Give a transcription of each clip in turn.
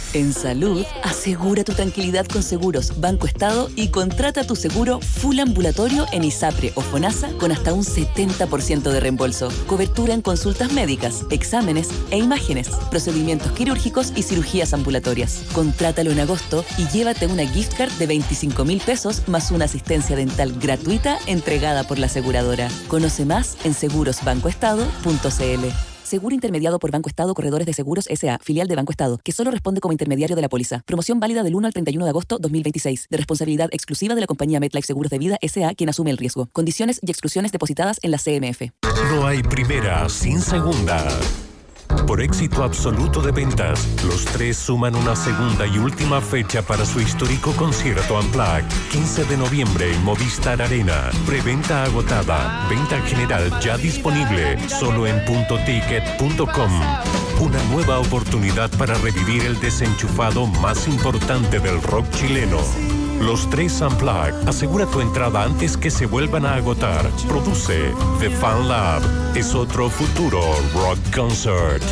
En salud, asegura tu tranquilidad con Seguros Banco Estado y contrata tu seguro full ambulatorio en ISAPRE o FONASA con hasta un 70% de reembolso. Cobertura en consultas médicas, exámenes e imágenes, procedimientos quirúrgicos y cirugías ambulatorias. Contrátalo en agosto y llévate una gift card de 25.000 pesos más una asistencia dental gratuita entregada por la aseguradora. Conoce más en segurosbancoestado.cl. Seguro intermediado por Banco Estado Corredores de Seguros S.A., filial de Banco Estado, que solo responde como intermediario de la póliza. Promoción válida del 1 al 31 de agosto 2026. De responsabilidad exclusiva de la compañía MetLife Seguros de Vida S.A., quien asume el riesgo. Condiciones y exclusiones depositadas en la CMF. No hay primera sin segunda. Por éxito absoluto de ventas, los tres suman una segunda y última fecha para su histórico concierto Unplugged. 15 de noviembre en Movistar Arena. Preventa agotada. Venta general ya disponible. Solo en puntoticket.com. Una nueva oportunidad para revivir el desenchufado más importante del rock chileno. Los tres Unplugged. Asegura tu entrada antes que se vuelvan a agotar. Produce The Fan Lab. Es otro futuro rock concert.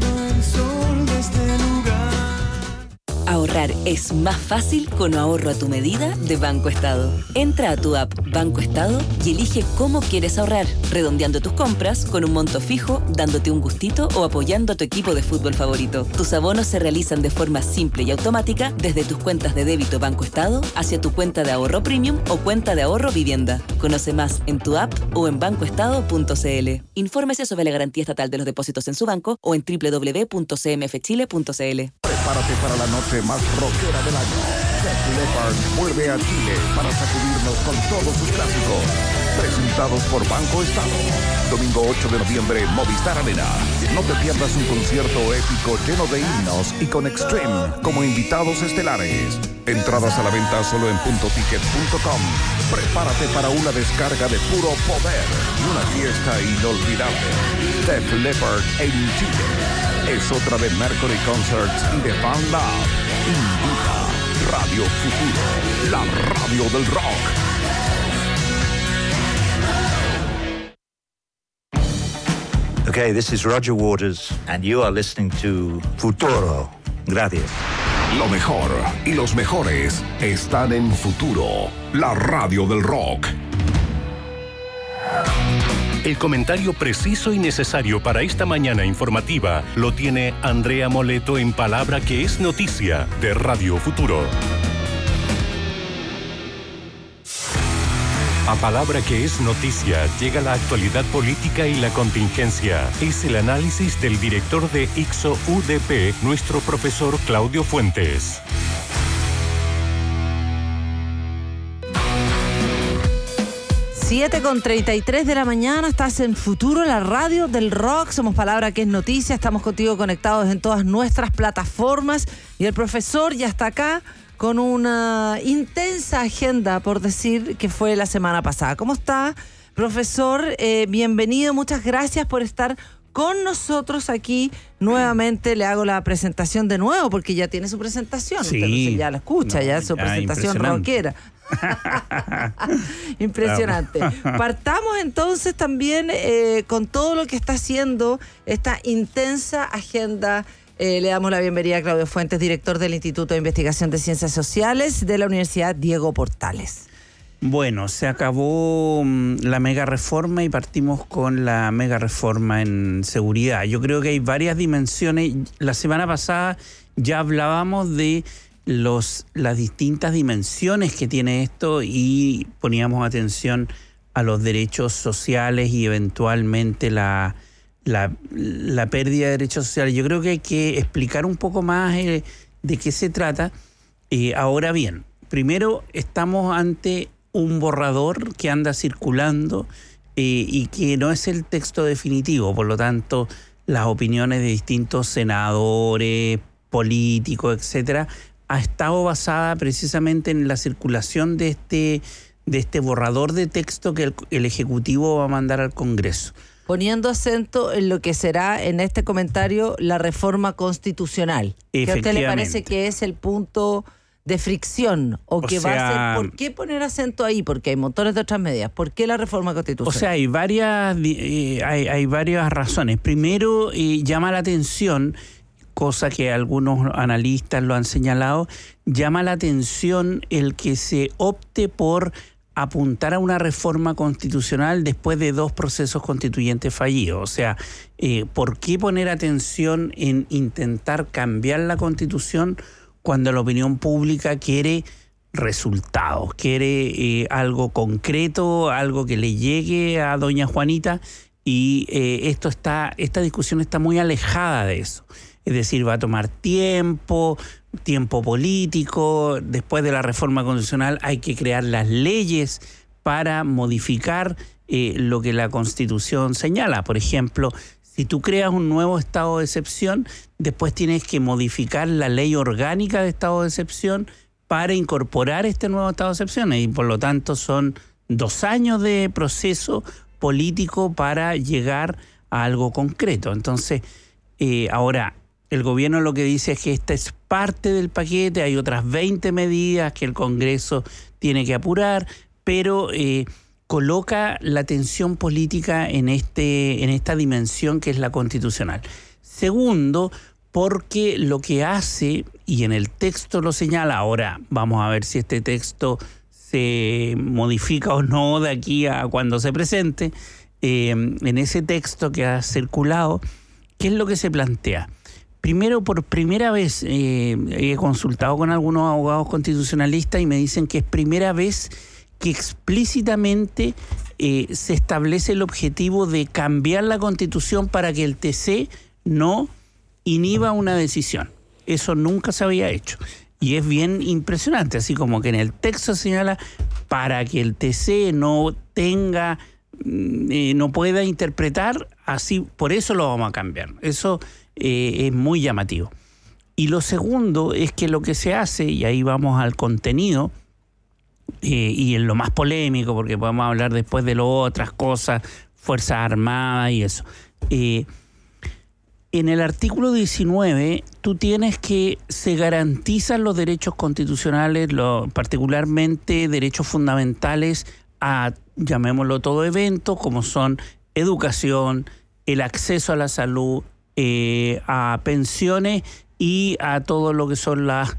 Ahorrar es más fácil con ahorro a tu medida de Banco Estado. Entra a tu app Banco Estado y elige cómo quieres ahorrar, redondeando tus compras con un monto fijo, dándote un gustito o apoyando a tu equipo de fútbol favorito. Tus abonos se realizan de forma simple y automática desde tus cuentas de débito Banco Estado hacia tu cuenta de ahorro premium o cuenta de ahorro vivienda. Conoce más en tu app o en bancoestado.cl. Infórmese sobre la garantía estatal de los depósitos en su banco o en www.cmfchile.cl. Prepárate para la noche más rockera del año. Def Leppard vuelve a Chile para sacudirnos con todos sus clásicos. Presentados por Banco Estado. Domingo 8 de noviembre, Movistar Arena. No te pierdas un concierto épico lleno de himnos y con Extreme como invitados estelares. Entradas a la venta solo en puntoticket.com. Prepárate para una descarga de puro poder y una fiesta inolvidable. Def Leppard en Chile. Es otra de Mercury Concerts y de Fan Lab. Invita Radio Futuro, la radio del rock. Okay, this is Roger Waters, and you are listening to Futuro. Gracias. Lo mejor y los mejores están en Futuro, la radio del rock. El comentario preciso y necesario para esta mañana informativa lo tiene Andrea Moleto en Palabra que es Noticia de Radio Futuro. A Palabra que es Noticia llega la actualidad política y la contingencia. Es el análisis del director de ICSO UDP, nuestro profesor Claudio Fuentes. 7:33 de la mañana, estás en Futuro, la radio del rock. Somos Palabra que es Noticia, estamos contigo conectados en todas nuestras plataformas y el profesor ya está acá con una intensa agenda, por decir, que fue la semana pasada. ¿Cómo está, profesor? Bienvenido, muchas gracias por estar con nosotros aquí. Nuevamente le hago la presentación de nuevo, porque ya tiene su presentación. Sí. Usted ya la escucha, ya su presentación rockera. Impresionante. Partamos entonces también con todo lo que está haciendo esta intensa agenda. Le damos la bienvenida a Claudio Fuentes, director del Instituto de Investigación de Ciencias Sociales de la Universidad Diego Portales. Bueno, se acabó la mega reforma y partimos con la mega reforma en seguridad. Yo creo que hay varias dimensiones. La semana pasada ya hablábamos de las distintas dimensiones que tiene esto y poníamos atención a los derechos sociales y eventualmente la pérdida de derechos sociales. Yo creo que hay que explicar un poco más de qué se trata. Ahora bien, primero estamos ante un borrador que anda circulando y que no es el texto definitivo. Por lo tanto, las opiniones de distintos senadores, políticos, etcétera, ha estado basada precisamente en la circulación de este borrador de texto que el Ejecutivo va a mandar al Congreso. Poniendo acento en lo que será en este comentario la reforma constitucional. ¿Qué a usted le parece que es el punto de fricción? ¿O que va a ser? ¿Por qué poner acento ahí? Porque hay montones de otras medidas. ¿Por qué la reforma constitucional? O sea, hay varias razones. Primero, llama la atención cosa que algunos analistas lo han señalado, llama la atención el que se opte por apuntar a una reforma constitucional después de 2 procesos constituyentes fallidos. O sea, ¿por qué poner atención en intentar cambiar la Constitución cuando la opinión pública quiere resultados, quiere algo concreto, algo que le llegue a doña Juanita? Y esta discusión está muy alejada de eso. Es decir, va a tomar tiempo político. Después de la reforma constitucional hay que crear las leyes para modificar lo que la Constitución señala. Por ejemplo, si tú creas un nuevo estado de excepción, después tienes que modificar la ley orgánica de estado de excepción para incorporar este nuevo estado de excepción. Y por lo tanto son 2 años de proceso político para llegar a algo concreto. Entonces, ahora, el gobierno lo que dice es que esta es parte del paquete, hay otras 20 medidas que el Congreso tiene que apurar, pero coloca la tensión política en esta dimensión que es la constitucional. Segundo, porque lo que hace, y en el texto lo señala, ahora vamos a ver si este texto se modifica o no de aquí a cuando se presente, en ese texto que ha circulado, ¿qué es lo que se plantea? Primero, por primera vez, he consultado con algunos abogados constitucionalistas y me dicen que es primera vez que explícitamente se establece el objetivo de cambiar la Constitución para que el TC no inhiba una decisión. Eso nunca se había hecho. Y es bien impresionante, así como que en el texto señala para que el TC no pueda interpretar, así, por eso lo vamos a cambiar. Eso es muy llamativo. Y lo segundo es que lo que se hace, y ahí vamos al contenido, y en lo más polémico, porque podemos hablar después de otras cosas, Fuerzas Armadas y eso. En el artículo 19, tú tienes que se garantizan los derechos constitucionales, particularmente derechos fundamentales a, llamémoslo todo evento, como son educación, el acceso a la salud, a pensiones y a todo lo que son las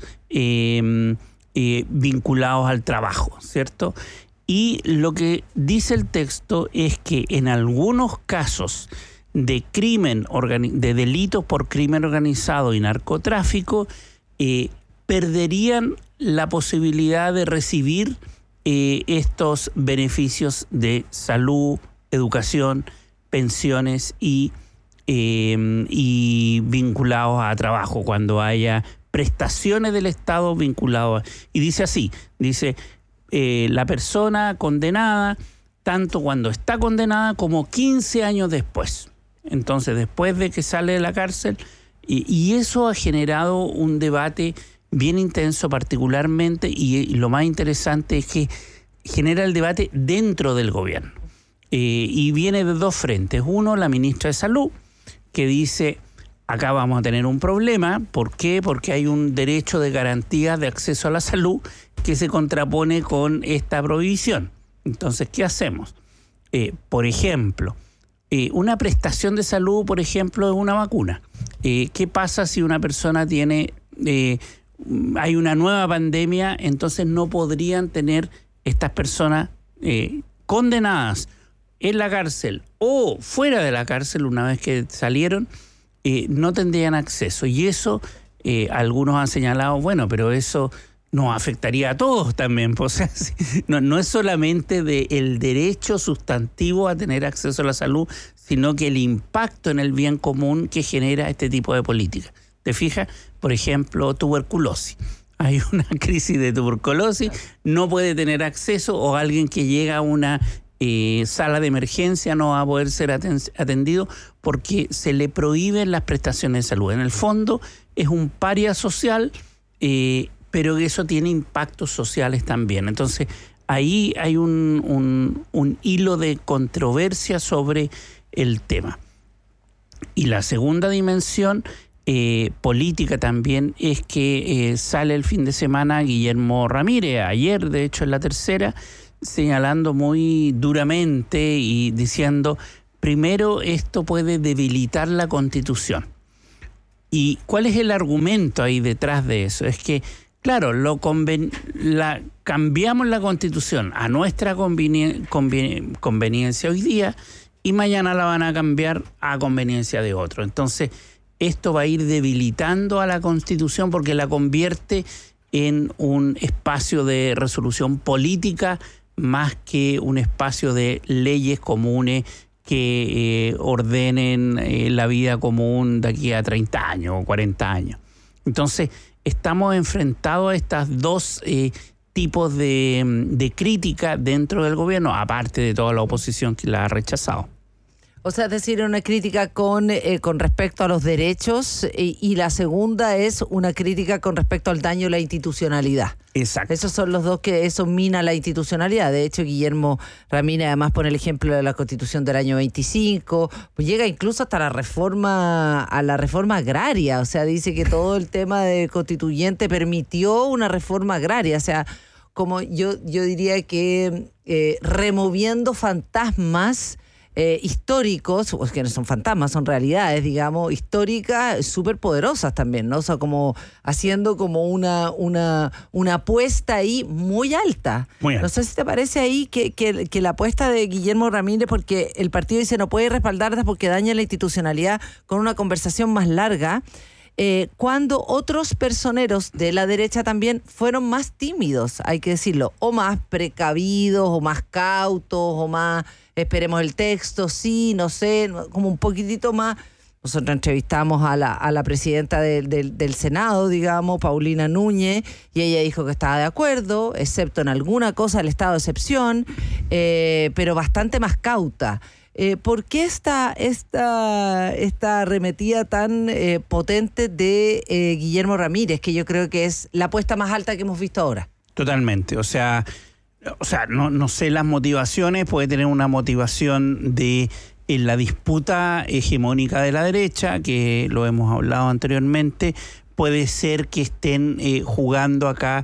vinculados al trabajo, ¿cierto? Y lo que dice el texto es que en algunos casos de de delitos por crimen organizado y narcotráfico, perderían la posibilidad de recibir estos beneficios de salud, educación, pensiones y vinculados a trabajo, cuando haya prestaciones del Estado vinculadas. Y dice así, la persona condenada, tanto cuando está condenada como 15 años después. Entonces, después de que sale de la cárcel, y eso ha generado un debate bien intenso particularmente, y lo más interesante es que genera el debate dentro del gobierno. Y viene de 2 frentes. Uno, la ministra de Salud, que dice, acá vamos a tener un problema. ¿Por qué? Porque hay un derecho de garantía de acceso a la salud que se contrapone con esta prohibición. Entonces, ¿qué hacemos? Por ejemplo, una prestación de salud, por ejemplo, es una vacuna. ¿Qué pasa si una persona hay una nueva pandemia? Entonces no podrían tener estas personas condenadas en la cárcel o fuera de la cárcel, una vez que salieron, no tendrían acceso. Y eso, algunos han señalado, bueno, pero eso nos afectaría a todos también. O sea, no es solamente el derecho sustantivo a tener acceso a la salud, sino que el impacto en el bien común que genera este tipo de política. ¿Te fijas? Por ejemplo, tuberculosis. Hay una crisis de tuberculosis, no puede tener acceso, o alguien que llega a una sala de emergencia no va a poder ser atendido porque se le prohíben las prestaciones de salud. En el fondo es un paria social, pero eso tiene impactos sociales también. Entonces, ahí hay un hilo de controversia sobre el tema. Y la segunda dimensión política también es que sale el fin de semana Guillermo Ramírez, ayer de hecho en La Tercera, señalando muy duramente y diciendo, primero, esto puede debilitar la Constitución. ¿Y cuál es el argumento ahí detrás de eso? Es que, claro, cambiamos la Constitución a nuestra conveniencia hoy día y mañana la van a cambiar a conveniencia de otro. Entonces, esto va a ir debilitando a la Constitución porque la convierte en un espacio de resolución política más que un espacio de leyes comunes que ordenen la vida común de aquí a 30 años o 40 años. Entonces, estamos enfrentados a estas dos tipos de crítica dentro del gobierno, aparte de toda la oposición que la ha rechazado. O sea, es decir, una crítica con respecto a los derechos y la segunda es una crítica con respecto al daño a la institucionalidad. Exacto. Esos son los dos que eso mina la institucionalidad. De hecho, Guillermo Ramírez además pone el ejemplo de la Constitución del año 25, pues llega incluso hasta la reforma agraria. O sea, dice que todo el tema de constituyente permitió una reforma agraria. O sea, como yo diría que removiendo fantasmas históricos, pues que no son fantasmas, son realidades, digamos, históricas, súper poderosas también, ¿no? O sea, como haciendo como una apuesta ahí muy alta. Muy alta. No sé si te parece ahí que la apuesta de Guillermo Ramírez, porque el partido dice no puede respaldarlas porque daña la institucionalidad, con una conversación más larga, cuando otros personeros de la derecha también fueron más tímidos, hay que decirlo, o más precavidos, o más cautos, o más esperemos el texto, sí, no sé, como un poquitito más. Nosotros entrevistamos a la presidenta del Senado, digamos, Paulina Núñez, y ella dijo que estaba de acuerdo, excepto en alguna cosa el estado de excepción, pero bastante más cauta. ¿Por qué esta arremetida tan potente de Guillermo Ramírez, que yo creo que es la apuesta más alta que hemos visto ahora? Totalmente, o sea, no sé las motivaciones, puede tener una motivación en la disputa hegemónica de la derecha, que lo hemos hablado anteriormente, puede ser que estén jugando acá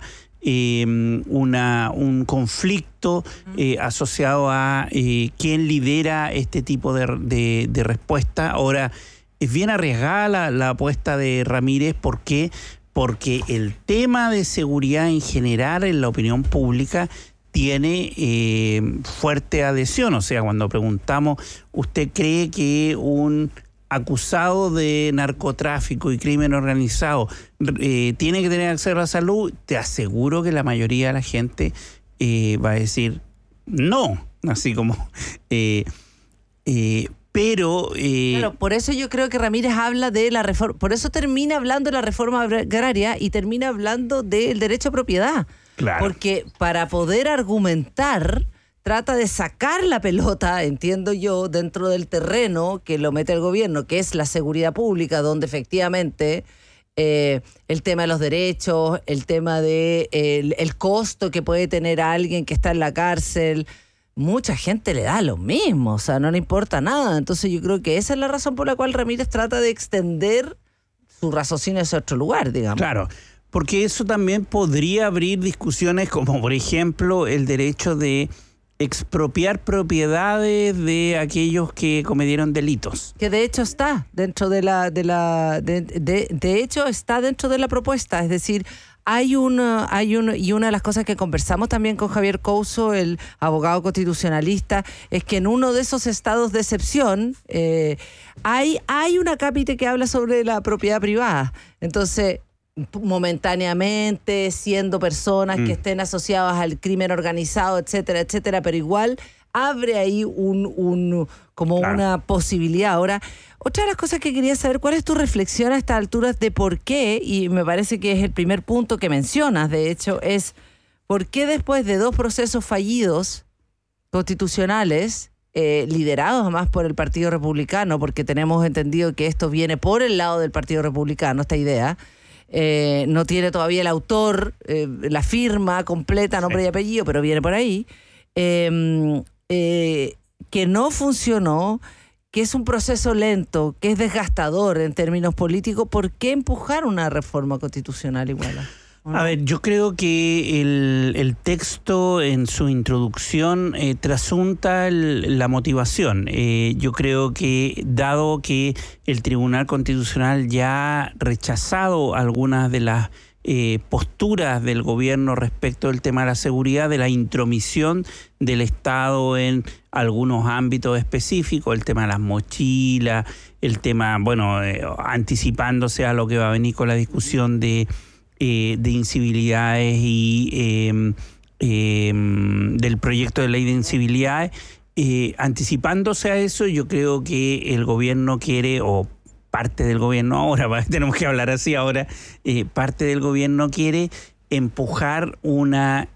un conflicto asociado a quién lidera este tipo de respuesta. Ahora, es bien arriesgada la apuesta de Ramírez, ¿por qué? Porque el tema de seguridad en general en la opinión pública tiene fuerte adhesión. O sea, cuando preguntamos, ¿usted cree que un acusado de narcotráfico y crimen organizado tiene que tener acceso a la salud? Te aseguro que la mayoría de la gente va a decir no, así como... Pero... Claro, por eso yo creo que Ramírez habla de la reforma, por eso termina hablando de la reforma agraria y termina hablando del derecho a propiedad. Claro. Porque para poder argumentar, trata de sacar la pelota, entiendo yo, dentro del terreno que lo mete el gobierno, que es la seguridad pública, donde efectivamente el tema de los derechos, el tema de el costo que puede tener a alguien que está en la cárcel, mucha gente le da lo mismo, o sea, no le importa nada. Entonces yo creo que esa es la razón por la cual Ramírez trata de extender su raciocinio hacia otro lugar, digamos. Claro, porque eso también podría abrir discusiones como, por ejemplo, el derecho de expropiar propiedades de aquellos que cometieron delitos. Que de hecho está dentro de hecho está dentro de la propuesta, es decir, y una de las cosas que conversamos también con Javier Couso, el abogado constitucionalista, es que en uno de esos estados de excepción hay una cápite que habla sobre la propiedad privada. Entonces, momentáneamente, siendo personas que estén asociadas al crimen organizado, etcétera, etcétera, pero igual abre ahí una posibilidad. Ahora, otra de las cosas que quería saber, ¿cuál es tu reflexión a estas alturas de por qué, y me parece que es el primer punto que mencionas, de hecho, es por qué después de 2 procesos fallidos constitucionales, liderados además por el Partido Republicano, porque tenemos entendido que esto viene por el lado del Partido Republicano, esta idea, no tiene todavía el autor, la firma completa, nombre y apellido, pero viene por ahí, que no funcionó, que es un proceso lento, que es desgastador en términos políticos. ¿Por qué empujar una reforma constitucional igual? A ver, yo creo que el texto en su introducción trasunta la motivación. Yo creo que, dado que el Tribunal Constitucional ya ha rechazado algunas de las posturas del gobierno respecto del tema de la seguridad, de la intromisión del Estado en algunos ámbitos específicos, el tema de las mochilas, el tema, anticipándose a lo que va a venir con la discusión de incivilidades y del proyecto de ley de incivilidades, anticipándose a eso, yo creo que el gobierno quiere, o parte del gobierno ahora, tenemos que hablar así ahora, parte del gobierno quiere empujar una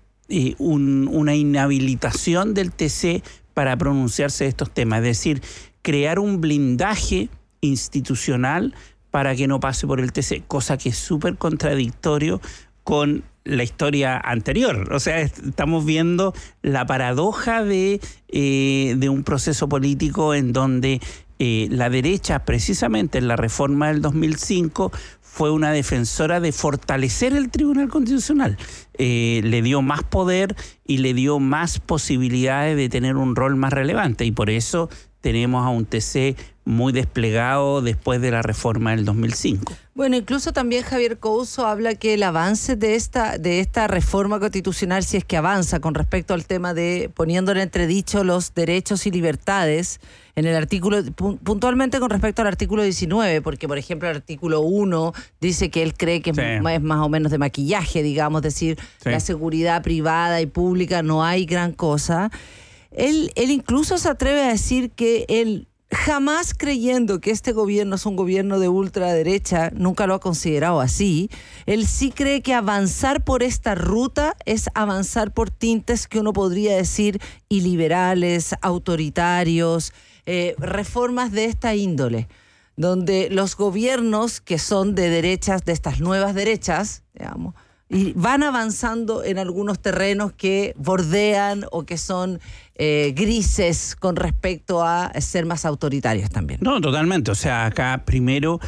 inhabilitación del TC para pronunciarse de estos temas, es decir, crear un blindaje institucional para que no pase por el TC, cosa que es súper contradictorio con la historia anterior. O sea, estamos viendo la paradoja de un proceso político en donde la derecha, precisamente en la reforma del 2005, fue una defensora de fortalecer el Tribunal Constitucional. Le dio más poder y le dio más posibilidades de tener un rol más relevante, y por eso tenemos a un TC muy desplegado después de la reforma del 2005. Bueno, incluso también Javier Couso habla que el avance de esta reforma constitucional, si es que avanza con respecto al tema de poniendo en entredicho los derechos y libertades, en el artículo, puntualmente con respecto al artículo 19, porque por ejemplo el artículo 1 dice que él cree que es más o menos de maquillaje, digamos, es decir, la seguridad privada y pública no hay gran cosa. Él incluso se atreve a decir que él, jamás creyendo que este gobierno es un gobierno de ultraderecha, nunca lo ha considerado así, él sí cree que avanzar por esta ruta es avanzar por tintes que uno podría decir iliberales, autoritarios, reformas de esta índole, donde los gobiernos que son de derechas, de estas nuevas derechas, digamos, y van avanzando en algunos terrenos que bordean o que son grises con respecto a ser más autoritarios también. No, totalmente. O sea, acá primero,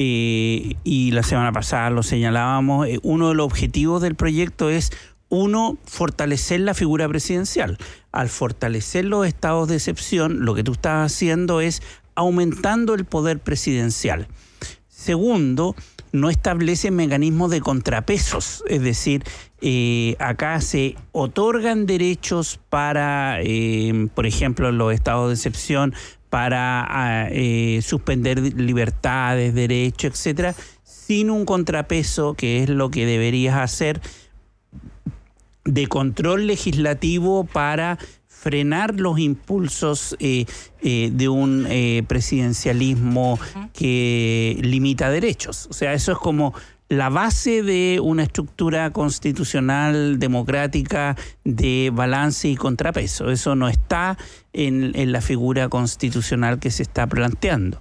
y la semana pasada lo señalábamos, uno de los objetivos del proyecto es, fortalecer la figura presidencial. Al fortalecer los estados de excepción, lo que tú estás haciendo es aumentando el poder presidencial. Segundo, no establece mecanismos de contrapesos, es decir, acá se otorgan derechos para, por ejemplo, en los estados de excepción, para suspender libertades, derechos, etcétera, sin un contrapeso, que es lo que deberías hacer, de control legislativo para frenar los impulsos de un presidencialismo que limita derechos. O sea, eso es como la base de una estructura constitucional democrática de balance y contrapeso. Eso no está en la figura constitucional que se está planteando.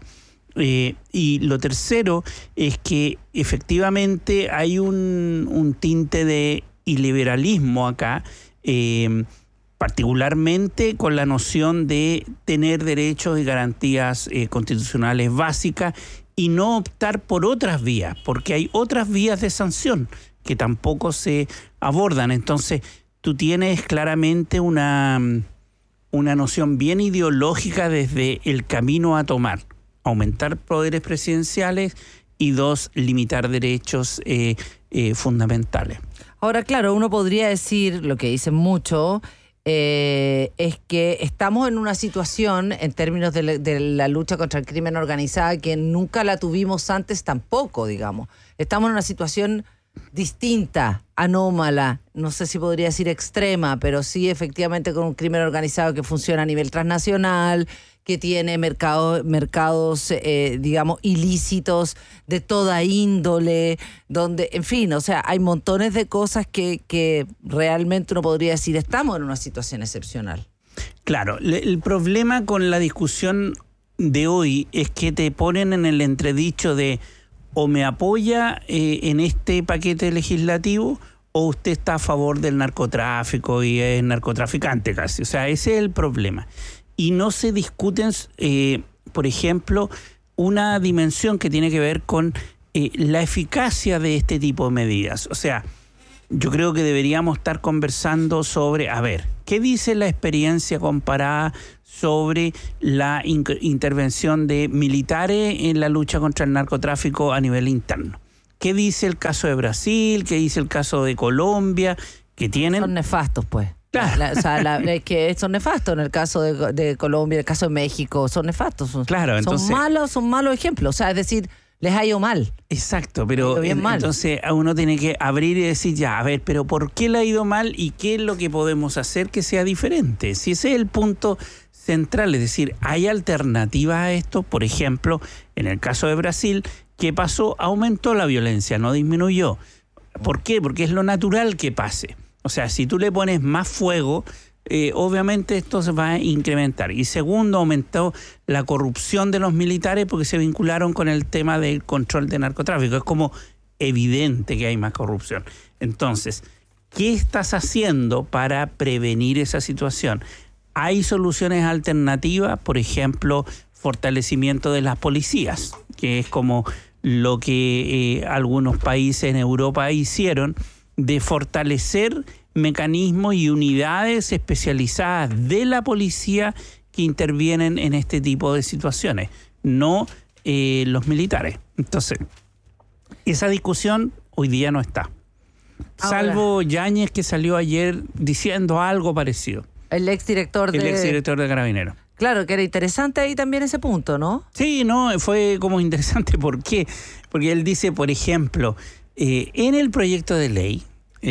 Y lo tercero es que efectivamente hay un tinte de iliberalismo acá, particularmente con la noción de tener derechos y garantías constitucionales básicas y no optar por otras vías, porque hay otras vías de sanción que tampoco se abordan. Entonces, tú tienes claramente una noción bien ideológica desde el camino a tomar: aumentar poderes presidenciales y 2, limitar derechos fundamentales. Ahora, claro, uno podría decir, lo que dicen mucho, es que estamos en una situación, en términos de la lucha contra el crimen organizado, que nunca la tuvimos antes tampoco, digamos. Estamos en una situación distinta, anómala, no sé si podría decir extrema, pero sí efectivamente con un crimen organizado que funciona a nivel transnacional, que tiene mercados digamos, ilícitos de toda índole, donde, en fin, o sea, hay montones de cosas que realmente uno podría decir, estamos en una situación excepcional. Claro, el problema con la discusión de hoy es que te ponen en el entredicho de o me apoya en este paquete legislativo o usted está a favor del narcotráfico y es narcotraficante casi. O sea, ese es el problema. Y no se discuten, por ejemplo, una dimensión que tiene que ver con la eficacia de este tipo de medidas. O sea, yo creo que deberíamos estar conversando sobre, a ver, ¿qué dice la experiencia comparada sobre la intervención de militares en la lucha contra el narcotráfico a nivel interno? ¿Qué dice el caso de Brasil? ¿Qué dice el caso de Colombia? Que tienen... Son nefastos, pues. Claro. Es que son nefastos en el caso de Colombia, en el caso de México, son nefastos. Claro, entonces... Son malos ejemplos, o sea, es decir, les ha ido mal. Exacto, pero bien mal. Entonces uno tiene que abrir y decir, ya, a ver, pero ¿por qué le ha ido mal y qué es lo que podemos hacer que sea diferente? Si ese es el punto central, es decir, ¿hay alternativas a esto? Por ejemplo, en el caso de Brasil, ¿qué pasó? Aumentó la violencia, no disminuyó. ¿Por qué? Porque es lo natural que pase. O sea, si tú le pones más fuego, obviamente esto se va a incrementar. Y segundo, aumentó la corrupción de los militares porque se vincularon con el tema del control de narcotráfico. Es como evidente que hay más corrupción. Entonces, ¿qué estás haciendo para prevenir esa situación? ¿Hay soluciones alternativas? Por ejemplo, fortalecimiento de las policías, que es como lo que algunos países en Europa hicieron, de fortalecer mecanismos y unidades especializadas de la policía que intervienen en este tipo de situaciones, no los militares. Entonces, esa discusión hoy día no está. Salvo Yáñez, que salió ayer diciendo algo parecido. El exdirector de Carabineros. Claro, que era interesante ahí también ese punto, ¿no? Sí, no, fue como interesante. ¿Por qué? Porque él dice, por ejemplo, en el proyecto de ley,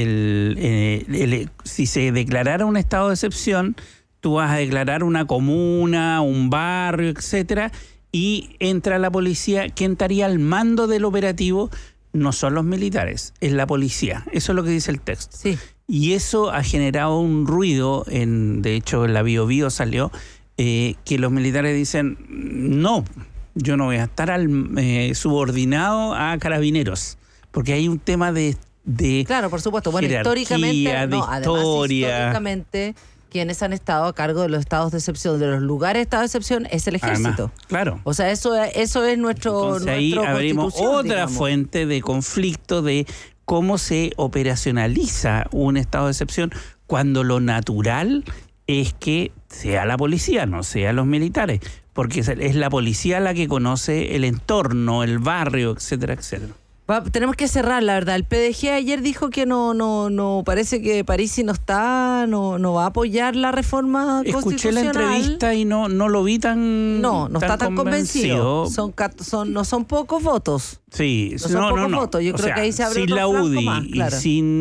si se declarara un estado de excepción, tú vas a declarar una comuna, un barrio, etcétera, y entra la policía. ¿Quién estaría al mando del operativo? No son los militares, es la policía. Eso es lo que dice el texto. Sí. Y eso ha generado un ruido, de hecho en la Bio Bio salió, que los militares dicen, no, yo no voy a estar subordinado a Carabineros, porque hay un tema de claro, por supuesto. Bueno, históricamente, quienes han estado a cargo de los estados de excepción, de los lugares de estado de excepción, es el ejército. Además, claro. O sea, eso es nuestro. Entonces ahí abrimos otra fuente de conflicto de cómo se operacionaliza un estado de excepción cuando lo natural es que sea la policía, no sean los militares, porque es la policía la que conoce el entorno, el barrio, etcétera, etcétera. Tenemos que cerrar, la verdad. El PDG ayer dijo que no parece que Parisi no va a apoyar la reforma constitucional. Escuché la entrevista y no lo vi tan No está tan convencido. No son pocos votos. Sí, no son pocos votos. Yo creo que ahí se abre sin otro la UDI más, claro. Y sin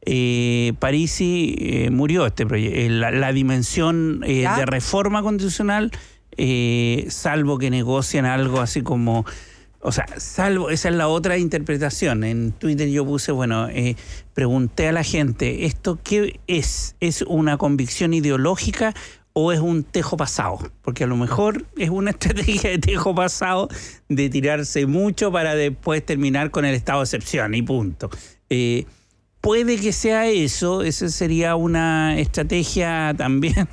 Parisi murió este proyecto. La dimensión de reforma constitucional, salvo que negocien algo así como... O sea, salvo, esa es la otra interpretación. En Twitter yo puse, pregunté a la gente, ¿esto qué es? ¿Es una convicción ideológica o es un tejo pasado? Porque a lo mejor es una estrategia de tejo pasado de tirarse mucho para después terminar con el estado de excepción y punto. Puede que sea eso, esa sería una estrategia también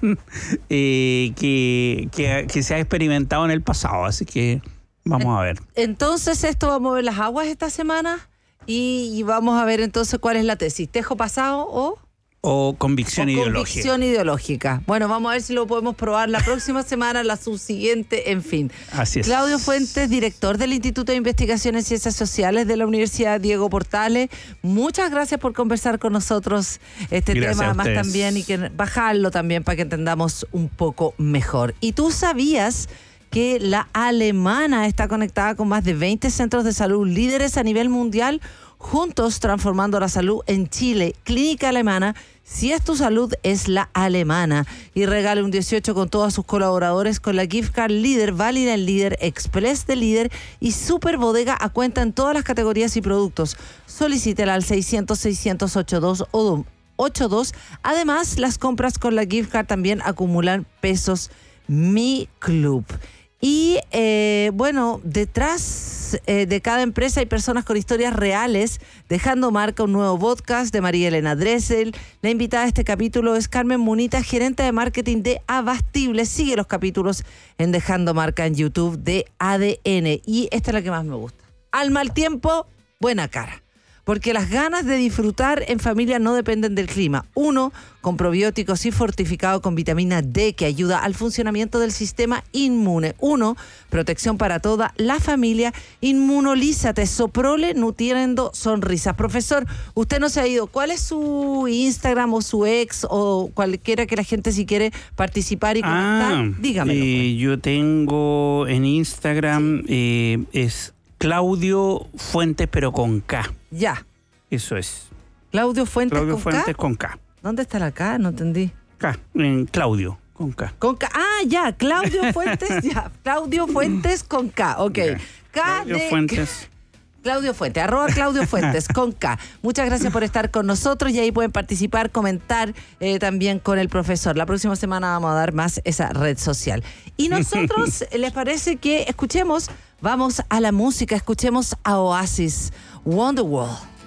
que se ha experimentado en el pasado, así que... Vamos a ver. Entonces esto va a mover las aguas esta semana y vamos a ver entonces cuál es la tesis. ¿Tejo pasado o convicción ideológica? Convicción ideológica. Bueno, vamos a ver si lo podemos probar la próxima semana, la subsiguiente, en fin. Así es. Claudio Fuentes, director del Instituto de Investigación en Ciencias Sociales de la Universidad Diego Portales. Muchas gracias por conversar con nosotros tema más también y que bajarlo también para que entendamos un poco mejor. ¿Y tú sabías que la alemana está conectada con más de 20 centros de salud líderes a nivel mundial, juntos transformando la salud en Chile? Clínica Alemana, si es tu salud, es la alemana. Y regale un 18 con todos sus colaboradores con la gift card Líder, válida en Líder, Express de Líder y Super Bodega a cuenta en todas las categorías y productos. Solicítela al 600-600-82 o 82. Además, las compras con la gift card también acumulan pesos Mi Club. Y detrás de cada empresa hay personas con historias reales, dejando marca un nuevo podcast de María Elena Dressel. La invitada a este capítulo es Carmen Munita, gerente de marketing de Abastible. Sigue los capítulos en Dejando Marca en YouTube de ADN. Y esta es la que más me gusta. Al mal tiempo, buena cara. porque las ganas de disfrutar en familia no dependen del clima. 1, con probióticos y fortificado con vitamina D que ayuda al funcionamiento del sistema inmune. 1, protección para toda la familia. Inmunolízate, Soprole, nutriendo sonrisas. Profesor, usted no se ha ido. ¿Cuál es su Instagram o su ex o cualquiera que la gente si quiere participar y comentar? Dígamelo. Yo tengo en Instagram, es Claudio Fuentes, pero con K. Ya. Eso es. Claudio Fuentes Claudio con Fuentes K. con K. ¿Dónde está la K? No entendí. K, en Claudio con K. Con K. Ah, ya, Claudio Fuentes, ya. Claudio Fuentes con K, ok. Ya. K Claudio de Fuentes. Claudio Fuentes, @Claudio Fuentes con K. Muchas gracias por estar con nosotros y ahí pueden participar, comentar también con el profesor. La próxima semana vamos a dar más esa red social. Y nosotros, ¿les parece que escuchemos? Vamos a la música, escuchemos a Oasis, Wonderwall.